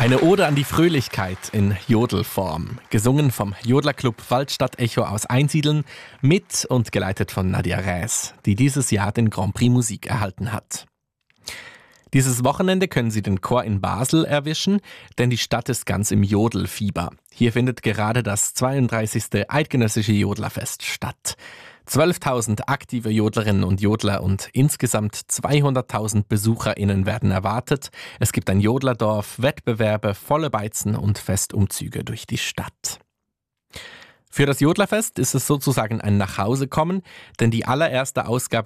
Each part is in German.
Eine Ode an die Fröhlichkeit in Jodelform. Gesungen vom Jodlerclub Waldstadt Echo aus Einsiedeln, mit und geleitet von Nadia Räs, die dieses Jahr den Grand Prix Musik erhalten hat. Dieses Wochenende können Sie den Chor in Basel erwischen, denn die Stadt ist ganz im Jodelfieber. Hier findet gerade das 32. Eidgenössische Jodlerfest statt. 12.000 aktive Jodlerinnen und Jodler und insgesamt 200.000 BesucherInnen werden erwartet. Es gibt ein Jodlerdorf, Wettbewerbe, volle Beizen und Festumzüge durch die Stadt. Für das Jodlerfest ist es sozusagen ein Nachhausekommen, denn die allererste Ausgabe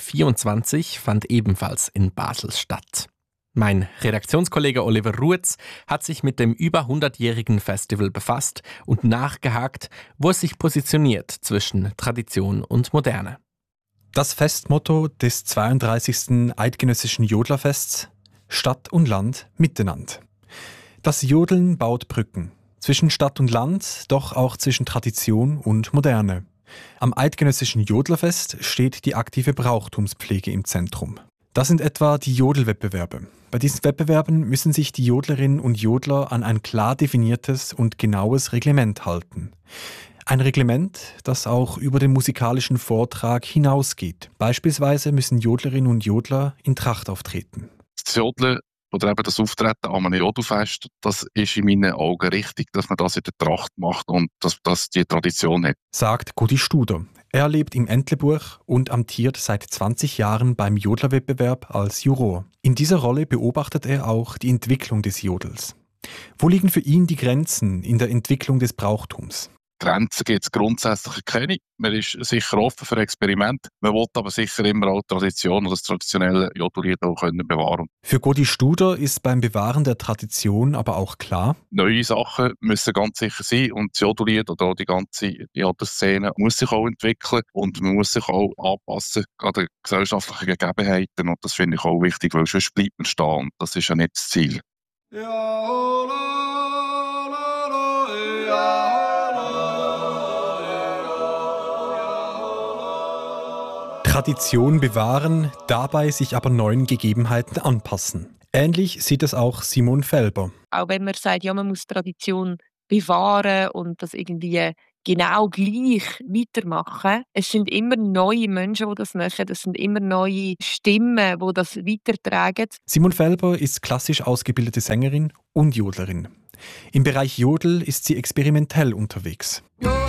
1924 fand ebenfalls in Basel statt. Mein Redaktionskollege Oliver Ruetz hat sich mit dem über 100-jährigen Festival befasst und nachgehakt, wo es sich positioniert zwischen Tradition und Moderne. Das Festmotto des 32. Eidgenössischen Jodlerfests: Stadt und Land miteinander. Das Jodeln baut Brücken. Zwischen Stadt und Land, doch auch zwischen Tradition und Moderne. Am Eidgenössischen Jodlerfest steht die aktive Brauchtumspflege im Zentrum. Das sind etwa die Jodelwettbewerbe. Bei diesen Wettbewerben müssen sich die Jodlerinnen und Jodler an ein klar definiertes und genaues Reglement halten. Ein Reglement, das auch über den musikalischen Vortrag hinausgeht. Beispielsweise müssen Jodlerinnen und Jodler in Tracht auftreten. Das Jodeln oder eben das Auftreten an einem Jodelfest, das ist in meinen Augen richtig, dass man das in der Tracht macht und dass das die Tradition hat. Sagt Gudi Studer. Er lebt im Entlebuch und amtiert seit 20 Jahren beim Jodlerwettbewerb als Juror. In dieser Rolle beobachtet er auch die Entwicklung des Jodels. Wo liegen für ihn die Grenzen in der Entwicklung des Brauchtums? Grenzen gibt es grundsätzlich keine. Man ist sicher offen für Experimente. Man will aber sicher immer auch Tradition oder das traditionelle Jodellied auch bewahren. Für Godi Studer ist beim Bewahren der Tradition aber auch klar: Neue Sachen müssen ganz sicher sein und das Jodellied oder auch die ganze Jodelszene muss sich auch entwickeln und man muss sich auch anpassen an die gesellschaftlichen Gegebenheiten und das finde ich auch wichtig, weil sonst bleibt man stehen und das ist ja nicht das Ziel. Tradition bewahren, dabei sich aber neuen Gegebenheiten anpassen. Ähnlich sieht es auch Simon Felber. Auch wenn man sagt, ja, man muss Tradition bewahren und das irgendwie genau gleich weitermachen. Es sind immer neue Menschen, die das machen. Es sind immer neue Stimmen, die das weitertragen. Simon Felber ist klassisch ausgebildete Sängerin und Jodlerin. Im Bereich Jodel ist sie experimentell unterwegs.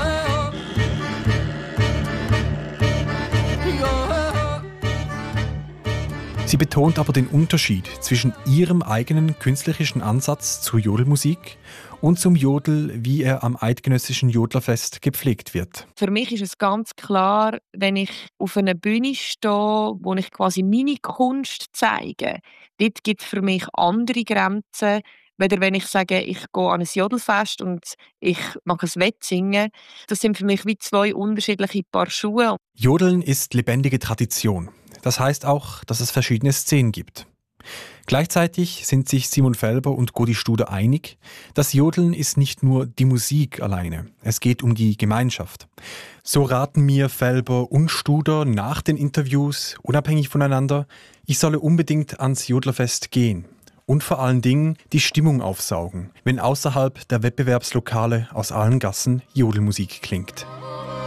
Sie betont aber den Unterschied zwischen ihrem eigenen künstlerischen Ansatz zur Jodelmusik und zum Jodel, wie er am Eidgenössischen Jodlerfest gepflegt wird. Für mich ist es ganz klar, wenn ich auf einer Bühne stehe, wo ich quasi meine Kunst zeige, dort gibt es für mich andere Grenzen, weder wenn ich sage, ich gehe an ein Jodelfest und ich mache ein Wettsingen. Das sind für mich wie zwei unterschiedliche Paar Schuhe. Jodeln ist lebendige Tradition. Das heißt auch, dass es verschiedene Szenen gibt. Gleichzeitig sind sich Simon Felber und Godi Studer einig, das Jodeln ist nicht nur die Musik alleine, es geht um die Gemeinschaft. So raten mir Felber und Studer nach den Interviews, unabhängig voneinander, ich solle unbedingt ans Jodlerfest gehen. Und vor allen Dingen die Stimmung aufsaugen, wenn außerhalb der Wettbewerbslokale aus allen Gassen Jodelmusik klingt.